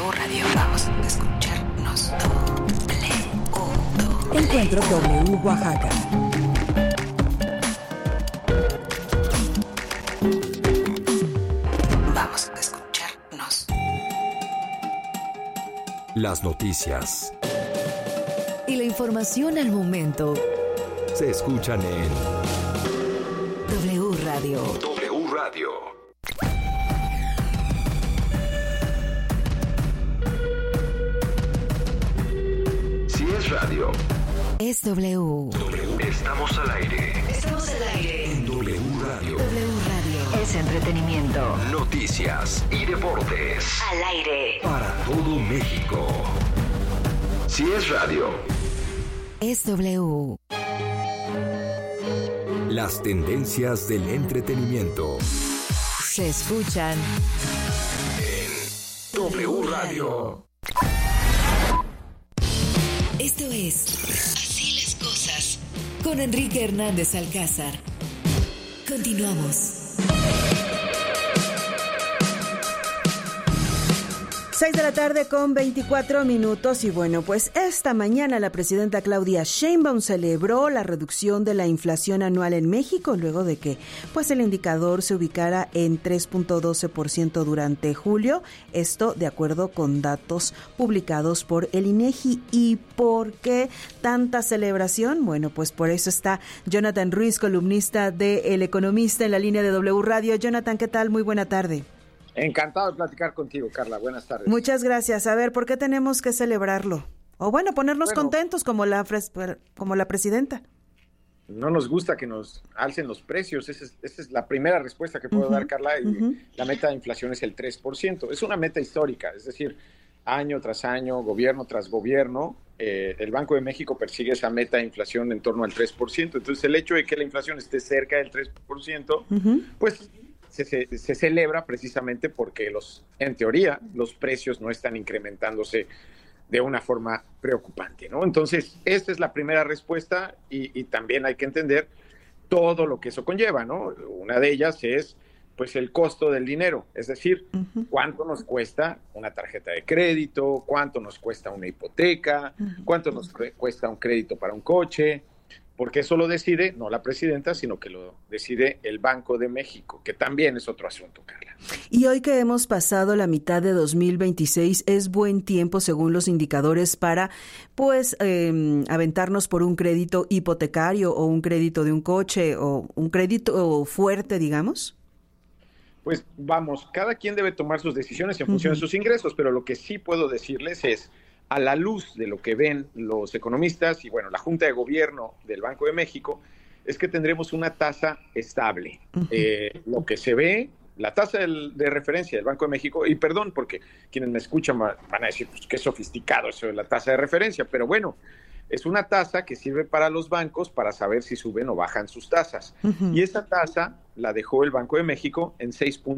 Radio. Vamos a escucharnos doble. Encuentro W Oaxaca. Vamos a escucharnos. Las noticias Y la información al momento. se escuchan en W Radio. W Radio. Si es radio, Es W. estamos al aire. Estamos al aire. En W Radio. W Radio. Es entretenimiento. Noticias y deportes. Al aire. Para todo México. Si es radio, Es W. las tendencias del entretenimiento. Se escuchan. W Radio. Esto es Así las cosas. Con Enrique Hernández Alcázar. Continuamos. 6 de la tarde con 24 minutos y bueno, pues esta mañana la presidenta Claudia Sheinbaum celebró la reducción de la inflación anual en México luego de que pues el indicador se ubicara en 3.12% durante julio, esto de acuerdo con datos publicados por el INEGI. ¿Y por qué tanta celebración? Bueno, pues por eso está Jonathan Ruiz, columnista de El Economista en la línea de W Radio. Jonathan, ¿qué tal? Muy buena tarde. Encantado de platicar contigo, Carla. Buenas tardes. Muchas gracias. A ver, ¿por qué tenemos que celebrarlo? O bueno, ponernos contentos como la presidenta. No nos gusta que nos alcen los precios. Esa es la primera respuesta que puedo dar, Carla. Y la meta de inflación es el 3%. Es una meta histórica, es decir, año tras año, gobierno tras gobierno, el Banco de México persigue esa meta de inflación en torno al 3%. Entonces, el hecho de que la inflación esté cerca del 3%, pues se celebra precisamente porque en teoría los precios no están incrementándose de una forma preocupante, ¿no? Entonces, esta es la primera respuesta y también hay que entender todo lo que eso conlleva, ¿no? Una de ellas es, pues, el costo del dinero, es decir, cuánto nos cuesta una tarjeta de crédito, cuánto nos cuesta una hipoteca, cuánto nos cuesta un crédito para un coche, porque eso lo decide no la presidenta, sino que lo decide el Banco de México, que también es otro asunto, Carla. Y hoy que hemos pasado la mitad de 2026, es buen tiempo, según los indicadores, para pues aventarnos por un crédito hipotecario o un crédito de un coche o un crédito fuerte, digamos. Pues vamos, cada quien debe tomar sus decisiones en función de sus ingresos, pero lo que sí puedo decirles es, a la luz de lo que ven los economistas y, bueno, la Junta de Gobierno del Banco de México, es que tendremos una tasa estable. Lo que se ve, la tasa de referencia del Banco de México, y perdón, porque quienes me escuchan van a decir, pues qué sofisticado eso de la tasa de referencia, pero bueno, es una tasa que sirve para los bancos para saber si suben o bajan sus tasas. Y esa tasa la dejó el Banco de México en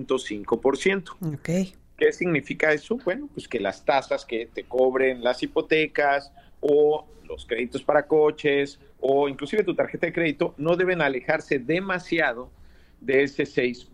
6.5%. Ok. ¿Qué significa eso? Bueno, pues que las tasas que te cobren las hipotecas o los créditos para coches o inclusive tu tarjeta de crédito no deben alejarse demasiado de ese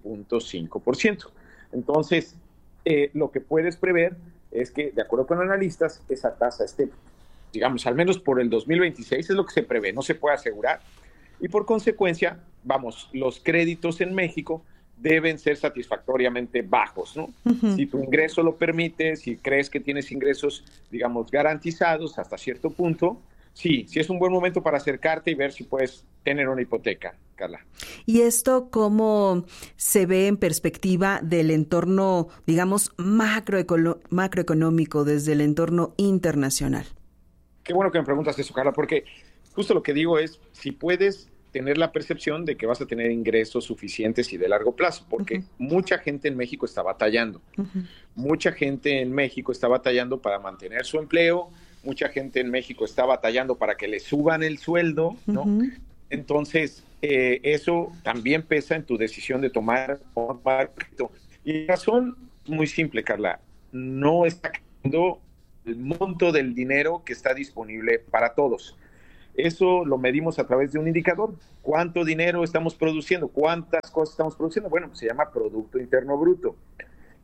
6.5%. Entonces, lo que puedes prever es que, de acuerdo con analistas, esa tasa esté, digamos, al menos por el 2026 es lo que se prevé, no se puede asegurar. Y por consecuencia, vamos, los créditos en México deben ser satisfactoriamente bajos, ¿no? Si tu ingreso lo permite, si crees que tienes ingresos, digamos, garantizados hasta cierto punto, sí es un buen momento para acercarte y ver si puedes tener una hipoteca, Carla. ¿Y esto cómo se ve en perspectiva del entorno, digamos, macroeconómico, desde el entorno internacional? Qué bueno que me preguntas eso, Carla, porque justo lo que digo es, si puedes tener la percepción de que vas a tener ingresos suficientes y de largo plazo, porque mucha gente en México está batallando. Mucha gente en México está batallando para mantener su empleo, mucha gente en México está batallando para que le suban el sueldo, ¿no? Entonces, eso también pesa en tu decisión de tomar un crédito. Y la razón muy simple, Carla, no está cambiando el monto del dinero que está disponible para todos. Eso lo medimos a través de un indicador. ¿Cuánto dinero estamos produciendo? ¿Cuántas cosas estamos produciendo? Bueno, pues se llama Producto Interno Bruto.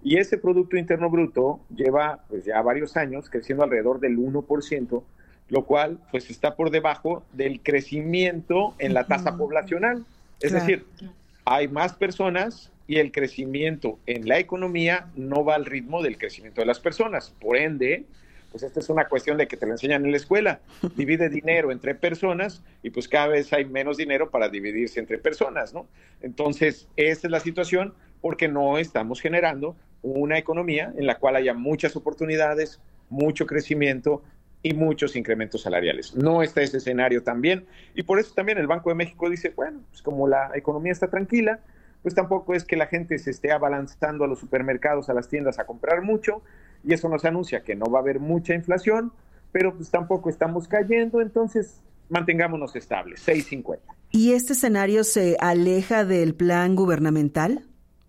Y ese Producto Interno Bruto lleva pues ya varios años creciendo alrededor del 1%, lo cual pues está por debajo del crecimiento en la tasa poblacional. Es decir, hay más personas y el crecimiento en la economía no va al ritmo del crecimiento de las personas. Por ende, pues esta es una cuestión de que te lo enseñan en la escuela. Divide dinero entre personas y pues cada vez hay menos dinero para dividirse entre personas, ¿no? Entonces, esta es la situación porque no estamos generando una economía en la cual haya muchas oportunidades, mucho crecimiento y muchos incrementos salariales. No está ese escenario también, y por eso también el Banco de México dice, bueno, pues como la economía está tranquila, pues tampoco es que la gente se esté abalanzando a los supermercados, a las tiendas a comprar mucho, y eso nos anuncia que no va a haber mucha inflación, pero pues tampoco estamos cayendo, entonces mantengámonos estables, 6.50. ¿Y este escenario se aleja del plan gubernamental?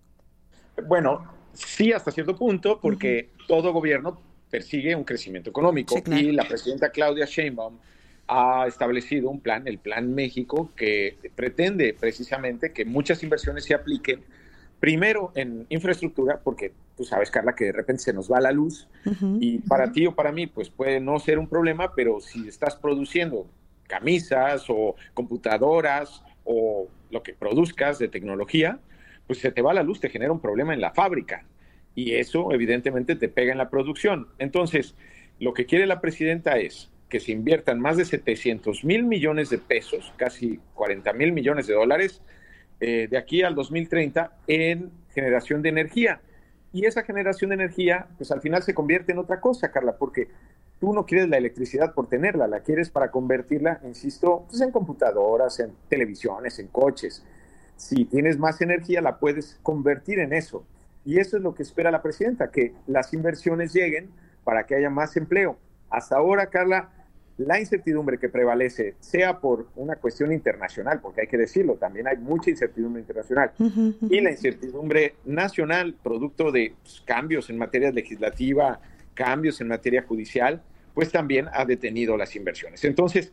Bueno, sí, hasta cierto punto, porque todo gobierno persigue un crecimiento económico. Sí, claro. Y la presidenta Claudia Sheinbaum ha establecido un plan, el Plan México, que pretende precisamente que muchas inversiones se apliquen primero en infraestructura, porque tú sabes, Carla, que de repente se nos va la luz y para ti o para mí pues puede no ser un problema, pero si estás produciendo camisas o computadoras o lo que produzcas de tecnología, pues se te va la luz, te genera un problema en la fábrica. Y eso, evidentemente, te pega en la producción. Entonces, lo que quiere la presidenta es que se inviertan más de 700,000 millones de pesos, casi 40,000 millones de dólares, de aquí al 2030 en generación de energía. Y esa generación de energía, pues al final se convierte en otra cosa, Carla, porque tú no quieres la electricidad por tenerla, la quieres para convertirla, insisto, pues en computadoras, en televisiones, en coches. Si tienes más energía, la puedes convertir en eso. Y eso es lo que espera la presidenta, que las inversiones lleguen para que haya más empleo. Hasta ahora, Carla, la incertidumbre que prevalece, sea por una cuestión internacional, porque hay que decirlo, también hay mucha incertidumbre internacional, y la incertidumbre nacional, producto de cambios en materia legislativa, cambios en materia judicial, pues también ha detenido las inversiones. Entonces,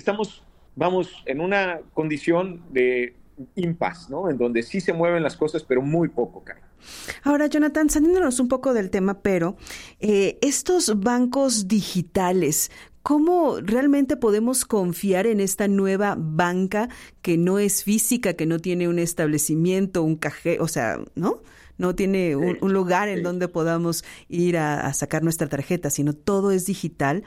vamos en una condición de impasse, ¿no? En donde sí se mueven las cosas, pero muy poco, Carla. Ahora, Jonathan, saliéndonos un poco del tema, pero estos bancos digitales, ¿cómo realmente podemos confiar en esta nueva banca que no es física, que no tiene un establecimiento, un cajero, o sea, ¿no? No tiene un lugar en donde podamos ir a sacar nuestra tarjeta, sino todo es digital?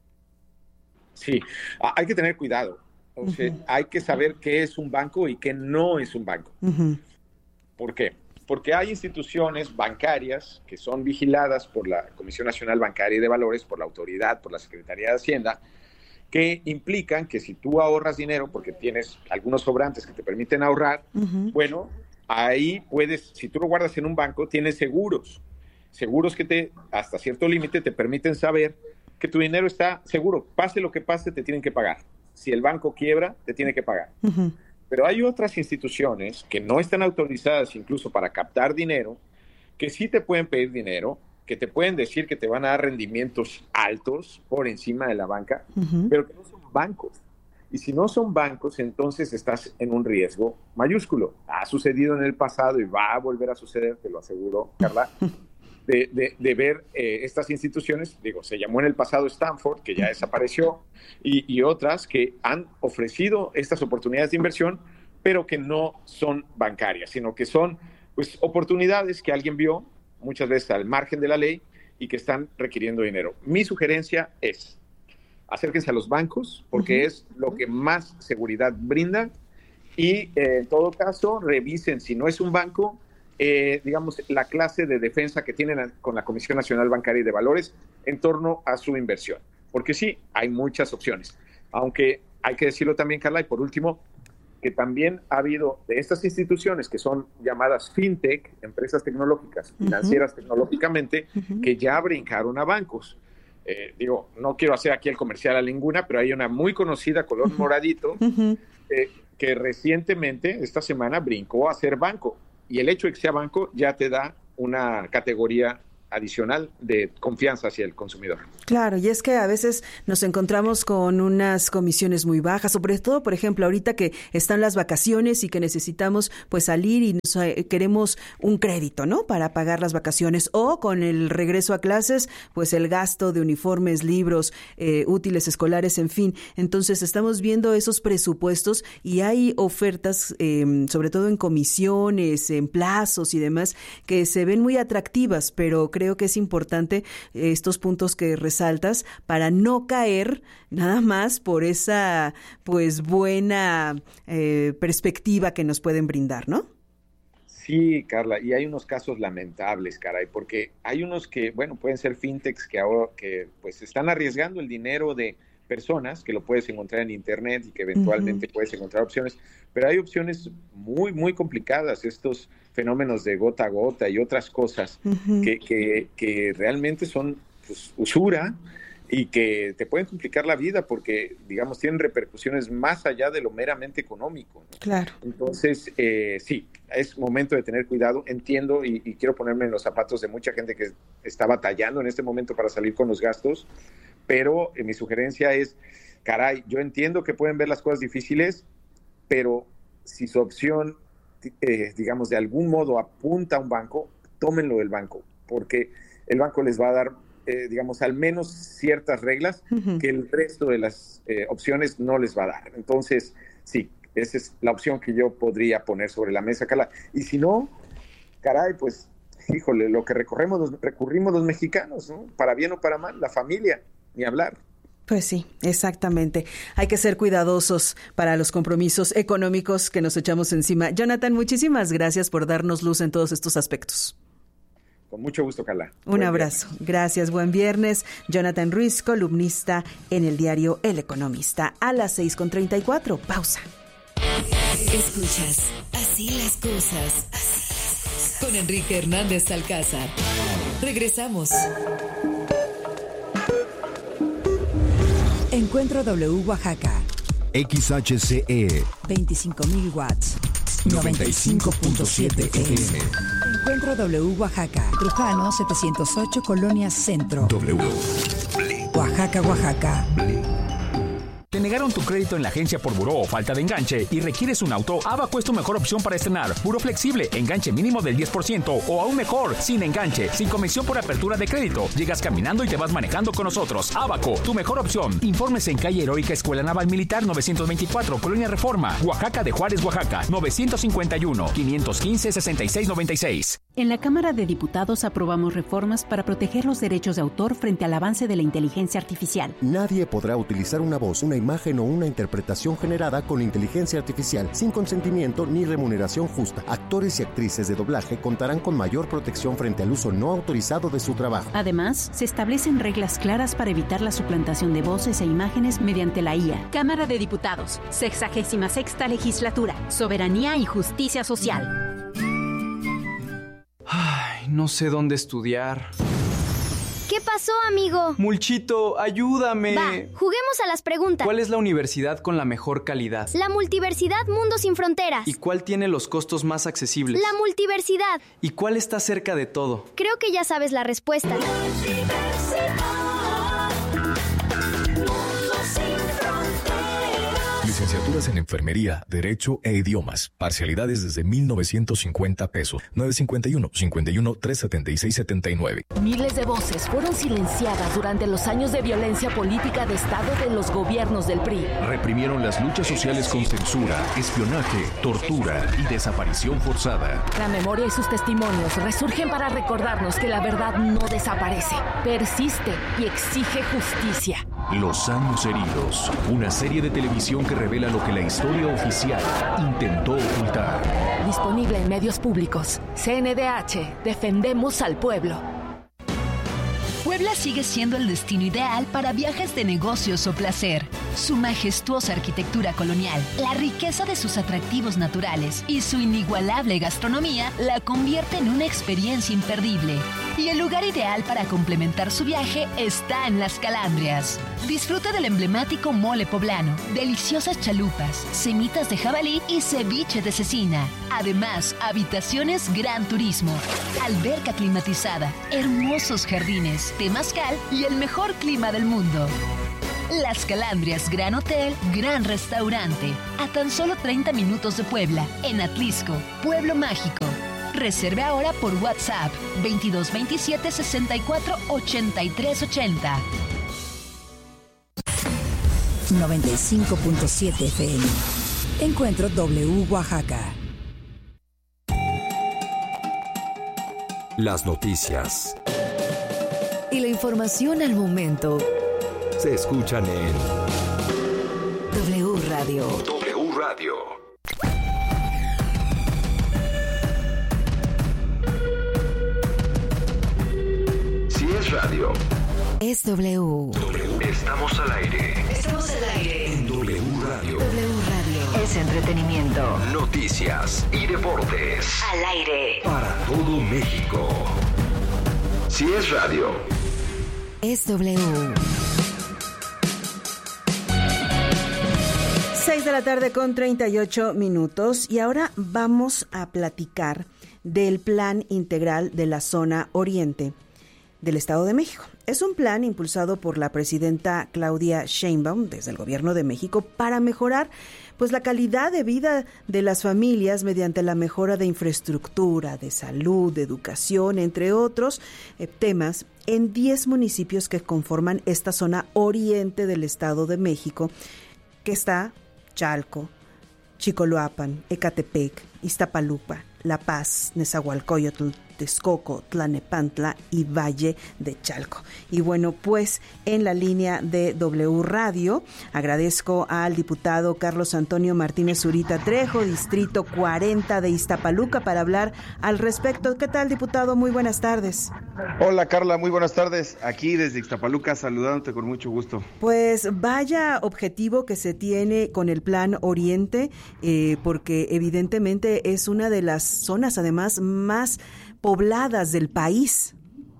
Sí, hay que tener cuidado. O sea, hay que saber qué es un banco y qué no es un banco. ¿Por qué? Porque hay instituciones bancarias que son vigiladas por la Comisión Nacional Bancaria y de Valores, por la autoridad, por la Secretaría de Hacienda, que implican que si tú ahorras dinero, porque tienes algunos sobrantes que te permiten ahorrar, bueno, ahí puedes, si tú lo guardas en un banco, tienes seguros que hasta cierto límite te permiten saber que tu dinero está seguro. Pase lo que pase, te tienen que pagar. Si el banco quiebra, te tiene que pagar. Pero hay otras instituciones que no están autorizadas incluso para captar dinero, que sí te pueden pedir dinero, que te pueden decir que te van a dar rendimientos altos por encima de la banca, pero que no son bancos. Y si no son bancos, entonces estás en un riesgo mayúsculo. Ha sucedido en el pasado y va a volver a suceder, te lo aseguro, Carla, de ver estas instituciones, se llamó en el pasado Stanford, que ya desapareció, y otras que han ofrecido estas oportunidades de inversión, pero que no son bancarias, sino que son pues oportunidades que alguien vio, muchas veces al margen de la ley, y que están requiriendo dinero. Mi sugerencia es, acérquense a los bancos, porque es lo que más seguridad brinda, y en todo caso, revisen si no es un banco, digamos, la clase de defensa que tienen con la Comisión Nacional Bancaria y de Valores en torno a su inversión. Porque sí, hay muchas opciones. Aunque hay que decirlo también, Carla, y por último, que también ha habido de estas instituciones que son llamadas fintech, empresas tecnológicas, financieras tecnológicamente, que ya brincaron a bancos. No quiero hacer aquí el comercial a ninguna, pero hay una muy conocida, color moradito, que recientemente, esta semana, brincó a ser banco. Y el hecho de que sea banco ya te da una categoría adicional de confianza hacia el consumidor. Claro, y es que a veces nos encontramos con unas comisiones muy bajas, sobre todo, por ejemplo, ahorita que están las vacaciones y que necesitamos pues salir y queremos un crédito, ¿no? Para pagar las vacaciones, o con el regreso a clases, pues el gasto de uniformes, libros, útiles escolares, en fin. Entonces estamos viendo esos presupuestos y hay ofertas, sobre todo en comisiones, en plazos y demás, que se ven muy atractivas, pero creo que es importante estos puntos que resaltas para no caer nada más por esa pues buena perspectiva que nos pueden brindar, ¿no? Sí, Carla, y hay unos casos lamentables, caray, porque hay unos que, bueno, pueden ser fintechs que ahora que pues están arriesgando el dinero de personas, que lo puedes encontrar en internet y que eventualmente puedes encontrar opciones, pero hay opciones muy, muy complicadas, estos fenómenos de gota a gota y otras cosas que realmente son pues, usura y que te pueden complicar la vida porque, digamos, tienen repercusiones más allá de lo meramente económico, ¿no? Claro. Entonces, sí, es momento de tener cuidado. Entiendo y quiero ponerme en los zapatos de mucha gente que está batallando en este momento para salir con los gastos, pero mi sugerencia es, caray, yo entiendo que pueden ver las cosas difíciles, pero si su opción, digamos, de algún modo apunta a un banco, tómenlo del banco, porque el banco les va a dar digamos, al menos ciertas reglas que el resto de las opciones no les va a dar. Entonces, sí, esa es la opción que yo podría poner sobre la mesa, Carla. Y si no, caray, pues, híjole, lo que recurrimos los mexicanos, ¿no? Para bien o para mal, la familia, ni hablar. Pues sí, exactamente. Hay que ser cuidadosos para los compromisos económicos que nos echamos encima. Jonathan, muchísimas gracias por darnos luz en todos estos aspectos. Con mucho gusto, Carla. Un abrazo. Gracias. Buen viernes. Jonathan Ruiz, columnista en el diario El Economista. A las 6:34. Pausa. Escuchas Así las cosas. Con Enrique Hernández Alcázar. Regresamos. Encuentro W Oaxaca. XHCE 25,000 watts. 95.7 FM. Encuentro W Oaxaca. Trujano 708, Colonia Centro. W. Oaxaca, Oaxaca. ¿Te negaron tu crédito en la agencia por buró o falta de enganche y requieres un auto? Abaco es tu mejor opción para estrenar. Buró flexible, enganche mínimo del 10% o aún mejor, sin enganche, sin comisión por apertura de crédito. Llegas caminando y te vas manejando con nosotros. Abaco, tu mejor opción. Informes en calle Heroica Escuela Naval Militar 924, Colonia Reforma, Oaxaca de Juárez, Oaxaca, 951-515-6696. En la Cámara de Diputados aprobamos reformas para proteger los derechos de autor frente al avance de la inteligencia artificial. Nadie podrá utilizar una voz, una imagen o una interpretación generada con inteligencia artificial sin consentimiento ni remuneración justa. Actores y actrices de doblaje contarán con mayor protección frente al uso no autorizado de su trabajo. Además, se establecen reglas claras para evitar la suplantación de voces e imágenes mediante la IA. Cámara de Diputados, 66ª Legislatura, Soberanía y Justicia Social. Ay, no sé dónde estudiar. ¿Qué pasó, amigo? Mulchito, ayúdame. Va, juguemos a las preguntas. ¿Cuál es la universidad con la mejor calidad? La Multiversidad Mundo Sin Fronteras. ¿Y cuál tiene los costos más accesibles? La Multiversidad. ¿Y cuál está cerca de todo? Creo que ya sabes la respuesta. Licenciaturas en Enfermería, Derecho e Idiomas. Parcialidades desde 1,950 pesos. 951-376-79. Miles de voces fueron silenciadas durante los años de violencia política de Estado de los gobiernos del PRI. Reprimieron las luchas sociales con censura, espionaje, tortura y desaparición forzada. La memoria y sus testimonios resurgen para recordarnos que la verdad no desaparece, persiste y exige justicia. Los años heridos. Una serie de televisión que revela lo que la historia oficial intentó ocultar. Disponible en medios públicos. CNDH. Defendemos al pueblo. Puebla sigue siendo el destino ideal para viajes de negocios o placer. Su majestuosa arquitectura colonial, la riqueza de sus atractivos naturales y su inigualable gastronomía la convierte en una experiencia imperdible. Y el lugar ideal para complementar su viaje está en Las Calandrias. Disfruta del emblemático mole poblano, deliciosas chalupas, semitas de jabalí y ceviche de cecina. Además, habitaciones Gran Turismo, alberca climatizada, hermosos jardines, temazcal y el mejor clima del mundo. Las Calandrias Gran Hotel, Gran Restaurante, a tan solo 30 minutos de Puebla, en Atlisco, Pueblo Mágico. Reserve ahora por WhatsApp 2227 64 83 80. 95.7 FM. Encuentro W Oaxaca. Las noticias Y la información al momento se escuchan en W Radio. W Radio. Si es radio, es W. Estamos al aire. Estamos al aire. En W Radio. W Radio. Es entretenimiento. Noticias y deportes. Al aire. Para todo México. Si es radio, es W. 6 de la tarde con 38 minutos y ahora vamos a platicar del Plan Integral de la Zona Oriente del Estado de México. Es un plan impulsado por la presidenta Claudia Sheinbaum desde el Gobierno de México para mejorar pues la calidad de vida de las familias mediante la mejora de infraestructura, de salud, de educación, entre otros temas en 10 municipios que conforman esta zona oriente del Estado de México, que está Chalco, Chicoloapan, Ecatepec, Iztapaluca, La Paz, Nezahualcóyotl, Texcoco, Tlalnepantla y Valle de Chalco. Y bueno, pues en la línea de W Radio agradezco al diputado Carlos Antonio Martínez Zurita Trejo, distrito 40 de Iztapaluca, para hablar al respecto. ¿Qué tal, diputado? Muy buenas tardes. Hola, Carla, muy buenas tardes. Aquí desde Iztapaluca saludándote con mucho gusto. Pues vaya objetivo que se tiene con el Plan Oriente, porque evidentemente es una de las zonas además más pobladas del país.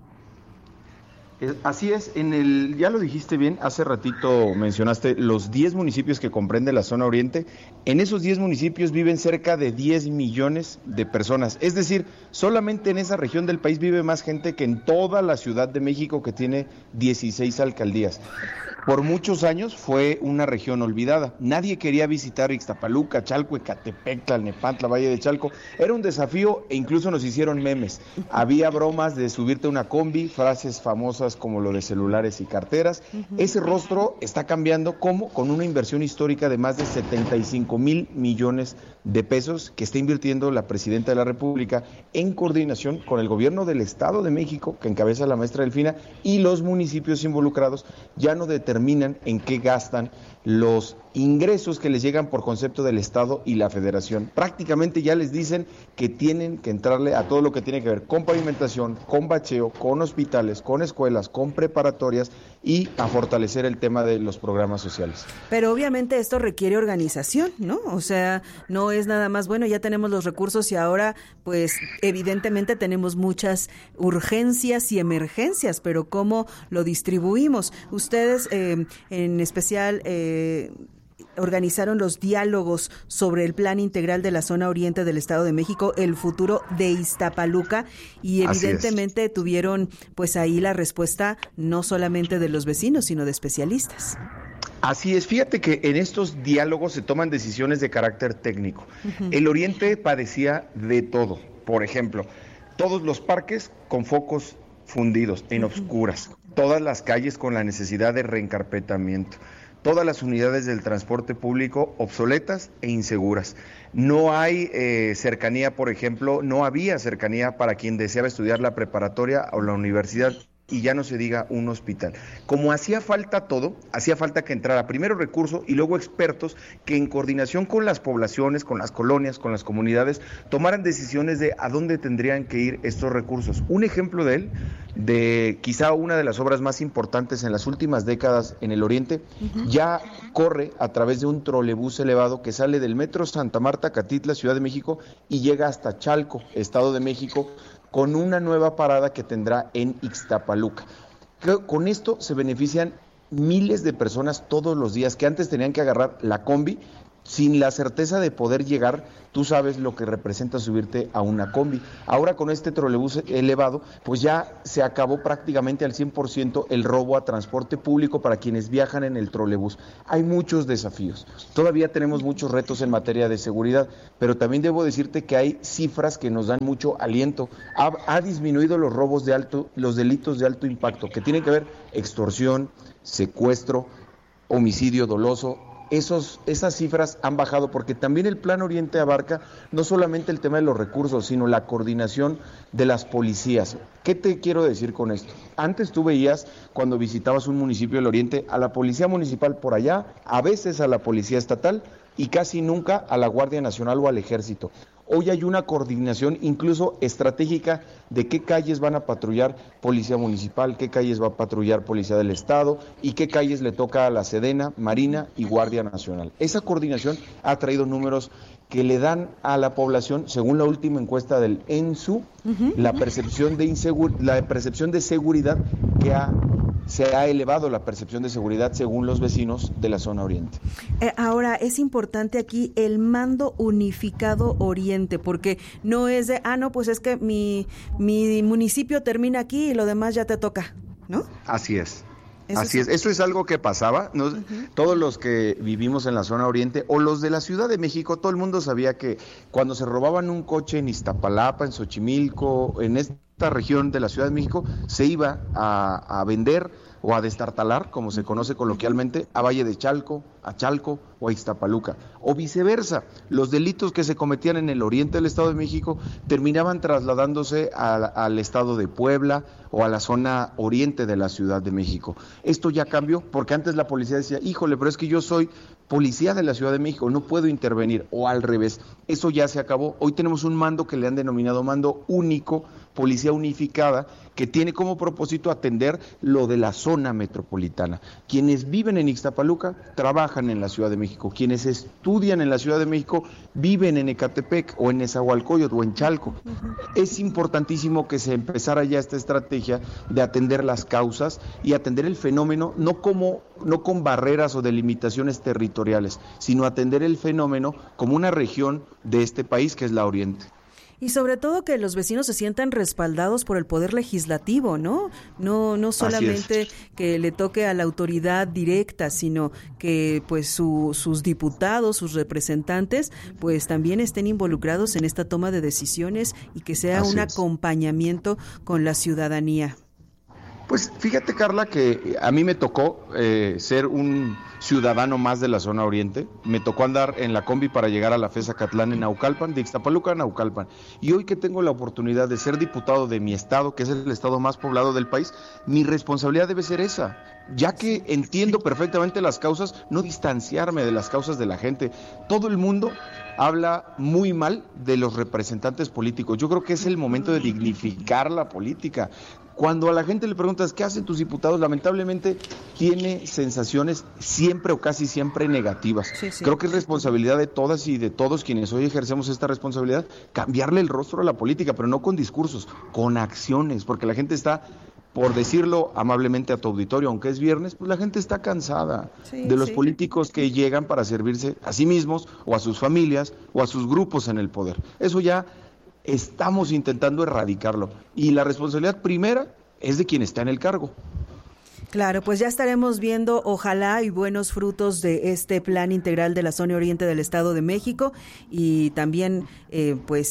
Así es, ya lo dijiste bien, hace ratito mencionaste los 10 municipios que comprende la zona oriente. En esos 10 municipios viven cerca de 10 millones de personas. Es decir, solamente en esa región del país vive más gente que en toda la Ciudad de México, que tiene 16 alcaldías. Por muchos años fue una región olvidada. Nadie quería visitar Ixtapaluca, Chalco, Ecatepec, Tlalnepantla, Valle de Chalco. Era un desafío e incluso nos hicieron memes. Había bromas de subirte a una combi, frases famosas como lo de celulares y carteras. Ese rostro está cambiando, ¿cómo? Con una inversión histórica de más de 75,000 millones de pesos que está invirtiendo la presidenta de la República en coordinación con el gobierno del Estado de México, que encabeza la maestra Delfina, y los municipios involucrados. Ya no determinan en qué gastan los ingresos que les llegan por concepto del Estado y la Federación. Prácticamente ya les dicen que tienen que entrarle a todo lo que tiene que ver con pavimentación, con bacheo, con hospitales, con escuelas, con preparatorias y a fortalecer el tema de los programas sociales. Pero obviamente esto requiere organización, ¿no? O sea, no es nada más, bueno, ya tenemos los recursos y ahora, pues, evidentemente tenemos muchas urgencias y emergencias, pero ¿cómo lo distribuimos? Ustedes, en especial, organizaron los diálogos sobre el Plan Integral de la Zona Oriente del Estado de México, el futuro de Iztapaluca, y evidentemente tuvieron pues ahí la respuesta no solamente de los vecinos, sino de especialistas. Así es, fíjate que en estos diálogos se toman decisiones de carácter técnico. El Oriente padecía de todo, por ejemplo, todos los parques con focos fundidos, en obscuras, todas las calles con la necesidad de reencarpetamiento, todas las unidades del transporte público obsoletas e inseguras. No hay cercanía, por ejemplo, no había cercanía para quien deseaba estudiar la preparatoria o la universidad. y ya no se diga un hospital. Como hacía falta todo, hacía falta que entrara primero recurso y luego expertos que en coordinación con las poblaciones, con las colonias, con las comunidades, tomaran decisiones de a dónde tendrían que ir estos recursos. Un ejemplo de él, de quizá una de las obras más importantes en las últimas décadas en el oriente, ya corre a través de un trolebús elevado que sale del metro Santa Marta, Catitla, Ciudad de México, y llega hasta Chalco, Estado de México, con una nueva parada que tendrá en Ixtapaluca. Con esto se benefician miles de personas todos los días que antes tenían que agarrar la combi sin la certeza de poder llegar. Tú sabes lo que representa subirte a una combi. Ahora con este trolebús elevado, pues ya se acabó prácticamente al 100% el robo a transporte público para quienes viajan en el trolebús. Hay muchos desafíos. Todavía tenemos muchos retos en materia de seguridad, pero también debo decirte que hay cifras que nos dan mucho aliento. Ha disminuido los robos los delitos de alto impacto, que tienen que ver extorsión, secuestro, homicidio doloso. Esas cifras han bajado porque también el Plan Oriente abarca no solamente el tema de los recursos, sino la coordinación de las policías. ¿Qué te quiero decir con esto? Antes tú veías, cuando visitabas un municipio del Oriente, a la policía municipal por allá, a veces a la policía estatal y casi nunca a la Guardia Nacional o al Ejército. Hoy hay una coordinación incluso estratégica de qué calles van a patrullar Policía Municipal, qué calles va a patrullar Policía del Estado y qué calles le toca a la Sedena, Marina y Guardia Nacional. Esa coordinación ha traído números que le dan a la población, según la última encuesta del ENSU, la percepción de seguridad que se ha elevado la percepción de seguridad según los vecinos de la zona oriente. Ahora, es importante aquí el mando unificado oriente, porque no es de, no, pues es que mi municipio termina aquí y lo demás ya te toca, ¿no? Así es. Así es, eso es algo que pasaba, ¿no? Todos los que vivimos en la zona oriente o los de la Ciudad de México, todo el mundo sabía que cuando se robaban un coche en Iztapalapa, en Xochimilco, en esta región de la Ciudad de México, se iba a vender o a destartalar, como se conoce coloquialmente, a Valle de Chalco, a Chalco o a Ixtapaluca, o viceversa. Los delitos que se cometían en el oriente del Estado de México terminaban trasladándose al Estado de Puebla o a la zona oriente de la Ciudad de México. Esto ya cambió, porque antes la policía decía, híjole, pero es que yo soy policía de la Ciudad de México, no puedo intervenir, o al revés. Eso ya se acabó. Hoy tenemos un mando que le han denominado mando único, policía unificada, que tiene como propósito atender lo de la zona metropolitana. Quienes viven en Ixtapaluca trabajan en la Ciudad de México, quienes estudian en la Ciudad de México viven en Ecatepec o en Nezahualcóyotl o en Chalco. Es importantísimo que se empezara ya esta estrategia de atender las causas y atender el fenómeno no con barreras o delimitaciones territoriales, sino atender el fenómeno como una región de este país que es la Oriente. Y sobre todo que los vecinos se sientan respaldados por el poder legislativo, ¿no? No solamente que le toque a la autoridad directa, sino que pues sus diputados, sus representantes, pues también estén involucrados en esta toma de decisiones y que sea un acompañamiento con la ciudadanía. Pues fíjate, Carla, que a mí me tocó ser un ciudadano más de la zona oriente. Me tocó andar en la combi para llegar a la FES Acatlán en Naucalpan, de Ixtapaluca a Naucalpan. Y hoy que tengo la oportunidad de ser diputado de mi estado, que es el estado más poblado del país, mi responsabilidad debe ser esa. Ya que entiendo perfectamente las causas, no distanciarme de las causas de la gente. Todo el mundo habla muy mal de los representantes políticos. Yo creo que es el momento de dignificar la política. Cuando a la gente le preguntas qué hacen tus diputados, lamentablemente tiene sensaciones siempre o casi siempre negativas. Creo que es responsabilidad de todas y de todos quienes hoy ejercemos esta responsabilidad, cambiarle el rostro a la política, pero no con discursos, con acciones, porque la gente está, por decirlo amablemente a tu auditorio, aunque es viernes, pues la gente está cansada de los políticos que llegan para servirse a sí mismos o a sus familias o a sus grupos en el poder. Eso ya estamos intentando erradicarlo. Y la responsabilidad primera es de quien está en el cargo. Claro, pues ya estaremos viendo, ojalá, y buenos frutos de este plan integral de la zona oriente del Estado de México y también pues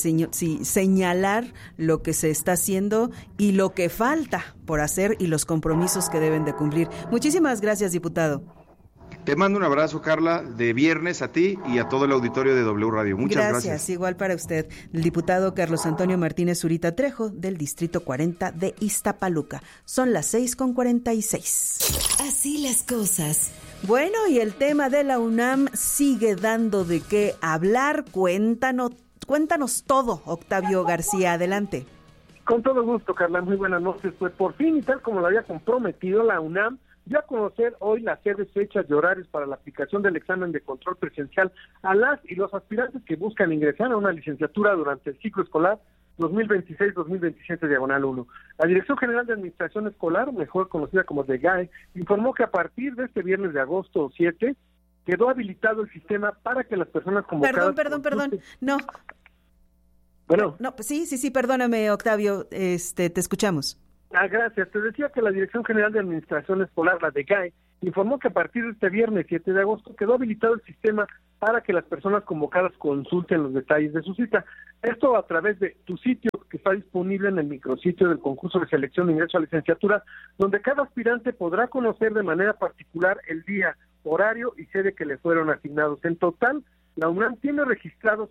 señalar lo que se está haciendo y lo que falta por hacer y los compromisos que deben de cumplir. Muchísimas gracias, diputado. Te mando un abrazo, Carla, de viernes a ti y a todo el auditorio de W Radio. Muchas gracias. Igual para usted. El diputado Carlos Antonio Martínez Zurita Trejo, del Distrito 40 de Iztapaluca. Son las 6:46. Así las cosas. Bueno, y el tema de la UNAM sigue dando de qué hablar. Cuéntanos todo, Octavio García, adelante. Con todo gusto, Carla, muy buenas noches. Pues por fin, y tal como lo había comprometido, la UNAM dio a conocer hoy las sedes, fechas y horarios para la aplicación del examen de control presencial a las y los aspirantes que buscan ingresar a una licenciatura durante el ciclo escolar 2026-2027/1. La Dirección General de Administración Escolar, mejor conocida como DEGAE, informó que a partir de este viernes de agosto 7 quedó habilitado el sistema para que las personas convocadas... Perdón. No. Bueno. No, sí, perdóname, Octavio, te escuchamos. Gracias. Te decía que la Dirección General de Administración Escolar, la DEGAE, informó que a partir de este viernes 7 de agosto quedó habilitado el sistema para que las personas convocadas consulten los detalles de su cita. Esto a través de tu sitio, que está disponible en el micrositio del concurso de selección de ingreso a licenciatura, donde cada aspirante podrá conocer de manera particular el día, horario y sede que le fueron asignados. En total, la UNAM tiene registrados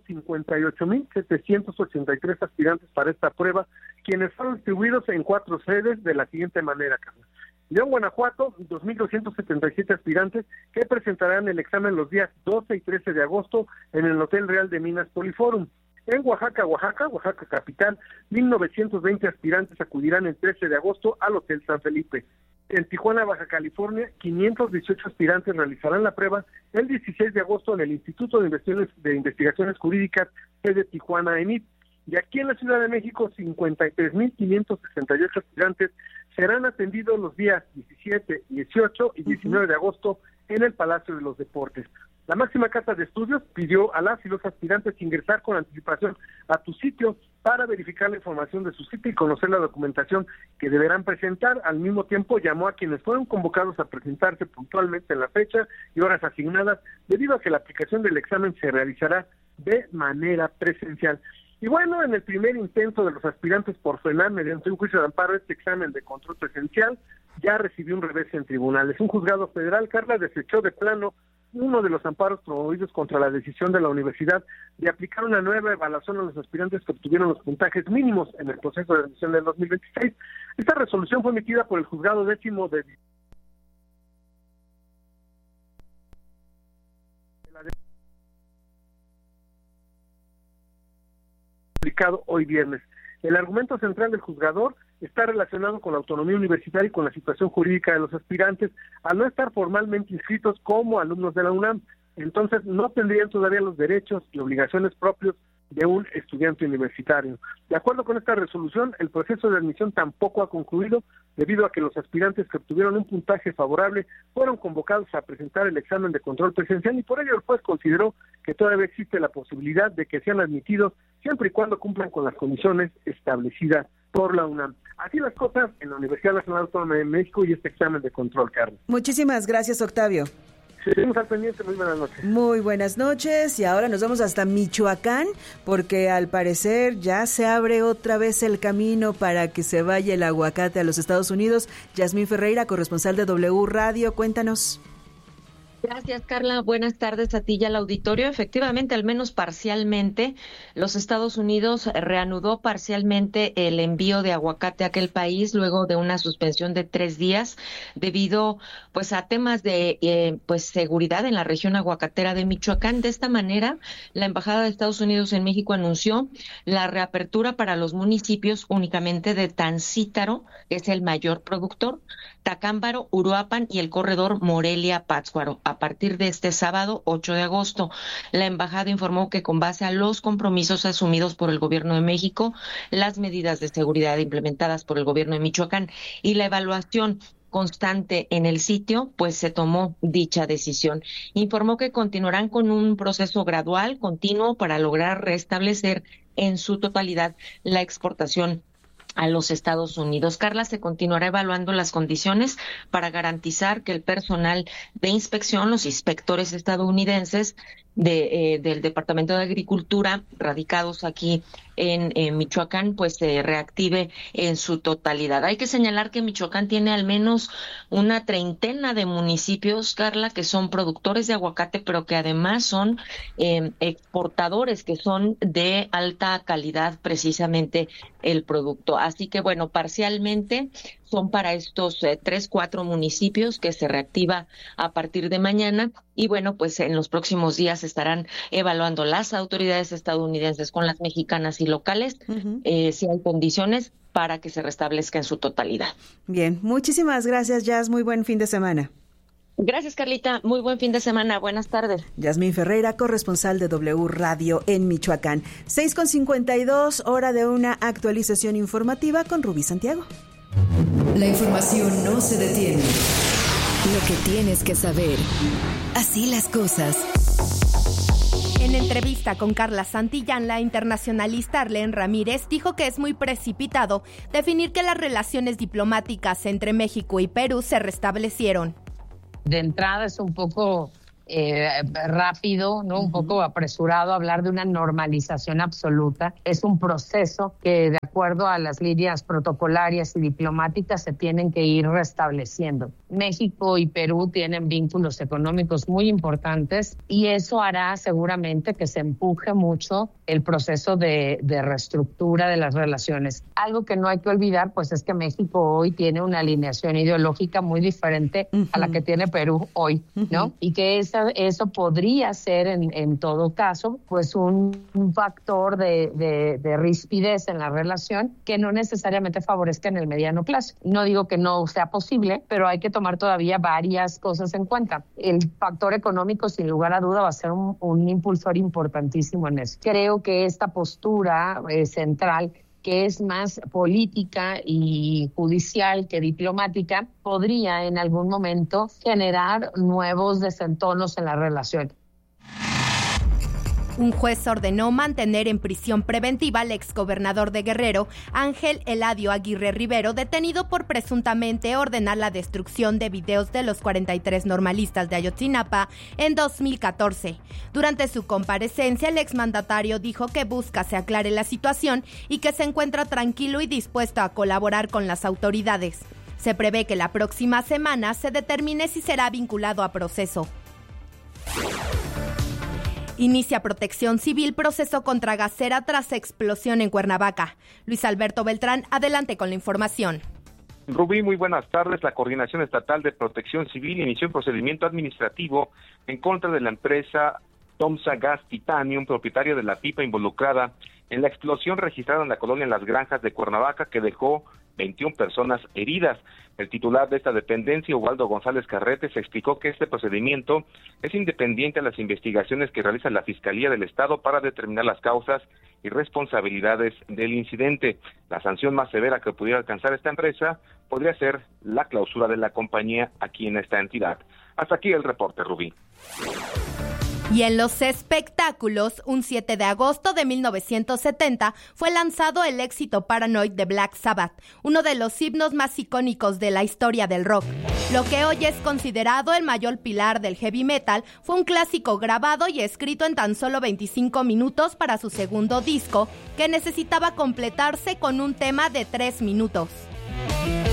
58,783 aspirantes para esta prueba, quienes fueron distribuidos en 4 sedes de la siguiente manera, Carlos. León, Guanajuato, 2,277 aspirantes que presentarán el examen los días 12 y 13 de agosto en el Hotel Real de Minas Poliforum. En Oaxaca capital, 1,920 aspirantes acudirán el 13 de agosto al Hotel San Felipe. En Tijuana, Baja California, 518 aspirantes realizarán la prueba el 16 de agosto en el Instituto de Investigaciones Jurídicas de Tijuana, ENIT. Y aquí en la Ciudad de México, 53,568 aspirantes serán atendidos los días 17, 18 y 19 de agosto en el Palacio de los Deportes. La máxima casa de estudios pidió a las y los aspirantes ingresar con anticipación a tu sitio para verificar la información de su cita y conocer la documentación que deberán presentar. Al mismo tiempo llamó a quienes fueron convocados a presentarse puntualmente en la fecha y horas asignadas, debido a que la aplicación del examen se realizará de manera presencial. Y bueno, en el primer intento de los aspirantes por frenar mediante un juicio de amparo este examen de control presencial, ya recibió un revés en tribunales. Un juzgado federal, Carla, desechó de plano uno de los amparos promovidos contra la decisión de la universidad de aplicar una nueva evaluación a los aspirantes que obtuvieron los puntajes mínimos en el proceso de admisión del 2026. Esta resolución fue emitida por el juzgado 10º de publicado hoy viernes. El argumento central del juzgador está relacionado con la autonomía universitaria y con la situación jurídica de los aspirantes al no estar formalmente inscritos como alumnos de la UNAM. Entonces no tendrían todavía los derechos y obligaciones propios de un estudiante universitario. De acuerdo con esta resolución, el proceso de admisión tampoco ha concluido debido a que los aspirantes que obtuvieron un puntaje favorable fueron convocados a presentar el examen de control presencial y por ello el juez consideró que todavía existe la posibilidad de que sean admitidos siempre y cuando cumplan con las condiciones establecidas por la UNAM. Así las cosas en la Universidad Nacional Autónoma de México y este examen de control, Carlos. Muchísimas gracias, Octavio. Seguimos al pendiente, muy buenas noches. Muy buenas noches, y ahora nos vamos hasta Michoacán, porque al parecer ya se abre otra vez el camino para que se vaya el aguacate a los Estados Unidos. Yasmín Ferreira, corresponsal de W Radio, cuéntanos. Gracias, Carla. Buenas tardes a ti y al auditorio. Efectivamente, al menos parcialmente, los Estados Unidos reanudó parcialmente el envío de aguacate a aquel país luego de una suspensión de 3 días debido pues a temas de seguridad en la región aguacatera de Michoacán. De esta manera, la Embajada de Estados Unidos en México anunció la reapertura para los municipios únicamente de Tancítaro, que es el mayor productor, Tacámbaro, Uruapan y el corredor Morelia-Pátzcuaro. A partir de este sábado 8 de agosto, la embajada informó que con base a los compromisos asumidos por el gobierno de México, las medidas de seguridad implementadas por el gobierno de Michoacán y la evaluación constante en el sitio, pues se tomó dicha decisión. Informó que continuarán con un proceso gradual, continuo, para lograr restablecer en su totalidad la exportación a los Estados Unidos. Carla, se continuará evaluando las condiciones para garantizar que el personal de inspección, los inspectores estadounidenses, del Departamento de Agricultura, radicados aquí en Michoacán, pues se reactive en su totalidad. Hay que señalar que Michoacán tiene al menos una treintena de municipios, Carla, que son productores de aguacate, pero que además son exportadores, que son de alta calidad precisamente el producto. Así que bueno, parcialmente son para estos 3-4 municipios que se reactiva a partir de mañana, y bueno, pues en los próximos días estarán evaluando las autoridades estadounidenses con las mexicanas y locales si hay condiciones para que se restablezca en su totalidad. Bien, muchísimas gracias, Jazz, muy buen fin de semana. Gracias, Carlita, muy buen fin de semana, buenas tardes. Yasmín Ferreira, corresponsal de W Radio en Michoacán. 6:52, hora de una actualización informativa con Rubí Santiago. La información no se detiene. Lo que tienes que saber. Así las cosas. En entrevista con Carla Santillán, la internacionalista Arlene Ramírez dijo que es muy precipitado definir que las relaciones diplomáticas entre México y Perú se restablecieron. De entrada es un poco rápido, ¿no? Un poco apresurado hablar de una normalización absoluta. Es un proceso que, de acuerdo a las líneas protocolarias y diplomáticas, se tienen que ir restableciendo. México y Perú tienen vínculos económicos muy importantes y eso hará seguramente que se empuje mucho el proceso de reestructura de las relaciones. Algo que no hay que olvidar, pues, es que México hoy tiene una alineación ideológica muy diferente a la que tiene Perú hoy, ¿no? Y que eso podría ser, en todo caso, pues un factor de rispidez en la relación que no necesariamente favorezca en el mediano plazo. No digo que no sea posible, pero hay que tomar todavía varias cosas en cuenta. El factor económico, sin lugar a duda, va a ser un impulsor importantísimo en eso. Creo que esta postura central, que es más política y judicial que diplomática, podría en algún momento generar nuevos desentonos en la relación. Un juez ordenó mantener en prisión preventiva al exgobernador de Guerrero, Ángel Eladio Aguirre Rivero, detenido por presuntamente ordenar la destrucción de videos de los 43 normalistas de Ayotzinapa en 2014. Durante su comparecencia, el exmandatario dijo que busca se aclare la situación y que se encuentra tranquilo y dispuesto a colaborar con las autoridades. Se prevé que la próxima semana se determine si será vinculado a proceso. Inicia Protección Civil proceso contra gasera tras explosión en Cuernavaca. Luis Alberto Beltrán, adelante con la información. Rubí, muy buenas tardes. La Coordinación Estatal de Protección Civil inició un procedimiento administrativo en contra de la empresa Tomsa Gas Titanium, propietaria de la pipa involucrada en la explosión registrada en la colonia Las Granjas de Cuernavaca, que dejó 21 personas heridas. El titular de esta dependencia, Ubaldo González Carretes, explicó que este procedimiento es independiente a las investigaciones que realiza la Fiscalía del Estado para determinar las causas y responsabilidades del incidente. La sanción más severa que pudiera alcanzar esta empresa podría ser la clausura de la compañía aquí en esta entidad. Hasta aquí el reporte, Rubí. Y en los espectáculos, un 7 de agosto de 1970 fue lanzado el éxito Paranoid de Black Sabbath, uno de los himnos más icónicos de la historia del rock. Lo que hoy es considerado el mayor pilar del heavy metal fue un clásico grabado y escrito en tan solo 25 minutos para su segundo disco, que necesitaba completarse con un tema de 3 minutos.